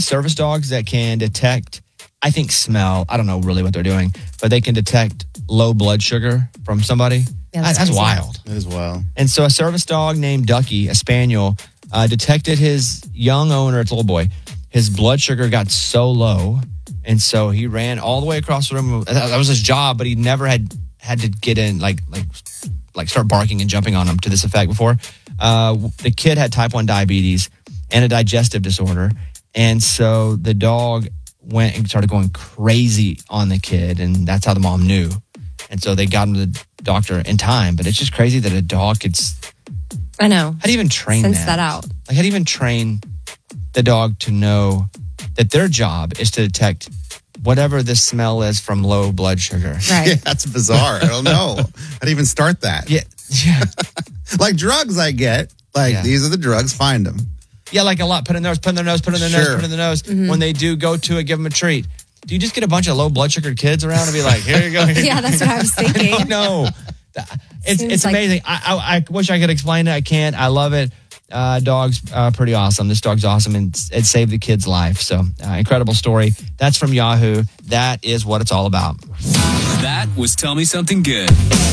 service dogs that can detect, I think smell. I don't know really what they're doing, but they can detect low blood sugar from somebody. Yeah, that's crazy. wild. That is wild. And so a service dog named Ducky, a spaniel, detected his young owner, it's a little boy, his blood sugar got so low. And so he ran all the way across the room. That was his job, but he never had to get in, like start barking and jumping on him to this effect before. The kid had type 1 diabetes and a digestive disorder. And so the dog went and started going crazy on the kid. And that's how the mom knew. And so they got him to the doctor in time. But it's just crazy that a dog could... I know. How do you even train Sense that out. Like, how do you even train the dog to know that their job is to detect whatever the smell is from low blood sugar? Right. Yeah, that's bizarre. I don't know how to even start that. Yeah. Like drugs, I get. Like, Yeah. these are the drugs, find them. Yeah, like a lot. Put in their nose, put in their nose, put in their nose, Sure. put in their nose. When they do go to it, give them a treat. Do you just get a bunch of low blood sugar kids around and be like, here you go? Here you Yeah, that's what I was thinking. go. No. It's Seems like- amazing. I wish I could explain it. I can't. I love it. Dog's pretty awesome. This dog's awesome, and it saved the kid's life. So, incredible story. That's from Yahoo. That is what it's all about. That was Tell Me Something Good.